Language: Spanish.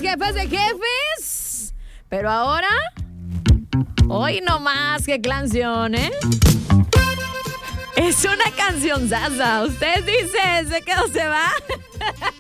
jefes de jefes. Pero ahora, hoy no más, qué canción, ¿eh? Es una canción zaza. Usted dice, ¿se quedó, se va?